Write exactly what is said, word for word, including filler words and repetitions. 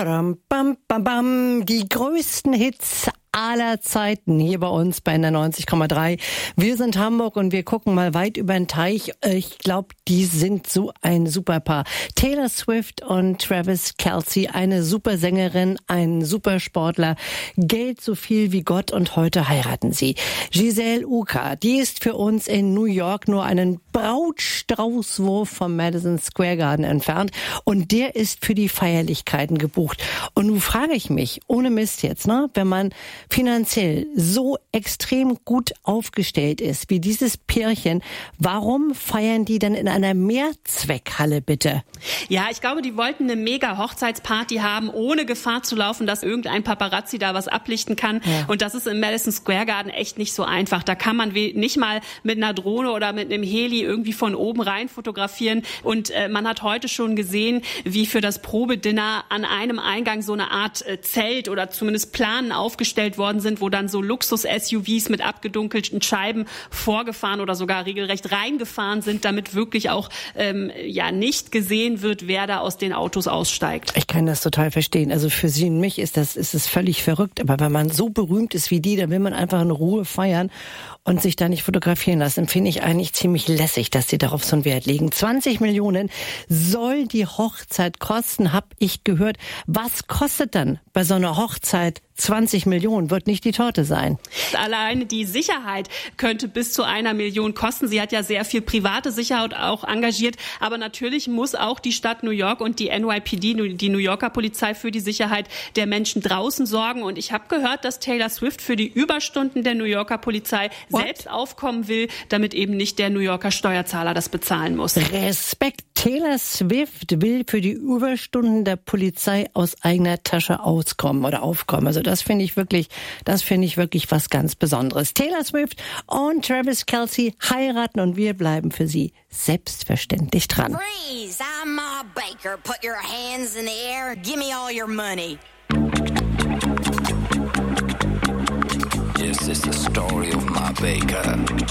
Bam, bam, bam, die größten Hits aller Zeiten hier bei uns bei N R neunzig Komma drei. Wir sind Hamburg und wir gucken mal weit über den Teich. Ich glaube, die sind so ein super Paar. Taylor Swift und Travis Kelce, eine super Sängerin, ein super Sportler, Geld so viel wie Gott und heute heiraten sie. Giselle Uka, die ist für uns in New York nur einen Brautstraußwurf vom Madison Square Garden entfernt und der ist für die Feierlichkeiten gebucht. Und nun frage ich mich, ohne Mist jetzt, ne, wenn man finanziell so extrem gut aufgestellt ist wie dieses Pärchen, warum feiern die denn in einer Mehrzweckhalle bitte? Ja, ich glaube, die wollten eine mega Hochzeitsparty haben, ohne Gefahr zu laufen, dass irgendein Paparazzi da was ablichten kann. Ja. Und das ist im Madison Square Garden echt nicht so einfach. Da kann man nicht mal mit einer Drohne oder mit einem Heli irgendwie von oben rein fotografieren. Und äh, man hat heute schon gesehen, wie für das Probedinner an einem Eingang so eine Art äh, Zelt oder zumindest Planen aufgestellt worden sind, wo dann so Luxus-S U Vs mit abgedunkelten Scheiben vorgefahren oder sogar regelrecht reingefahren sind, damit wirklich auch ähm, ja nicht gesehen wird, wer da aus den Autos aussteigt. Ich kann das total verstehen. Also für Sie und mich ist das ist es völlig verrückt. Aber wenn man so berühmt ist wie die, dann will man einfach in Ruhe feiern und sich da nicht fotografieren lassen. Finde ich eigentlich ziemlich lässig, dass sie darauf so einen Wert legen. zwanzig Millionen soll die Hochzeit kosten, habe ich gehört. Was kostet dann bei so einer Hochzeit zwanzig Millionen? Wird nicht die Torte sein. Alleine die Sicherheit könnte bis zu einer Million kosten. Sie hat ja sehr viel private Sicherheit auch engagiert. Aber natürlich muss auch die Stadt New York und die N Y P D, die New Yorker Polizei, für die Sicherheit der Menschen draußen sorgen. Und ich habe gehört, dass Taylor Swift für die Überstunden der New Yorker Polizei What? selbst aufkommen will, damit eben nicht der New Yorker Steuerzahler das bezahlen muss. Respekt. Taylor Swift will für die Überstunden der Polizei aus eigener Tasche auskommen oder aufkommen. Also das finde ich wirklich, das finde ich wirklich was ganz Besonderes. Taylor Swift und Travis Kelce heiraten und wir bleiben für sie selbstverständlich dran. Freeze! I'm Ma Baker. Put your hands in the air. Give me all your money. This is the story of Ma Baker.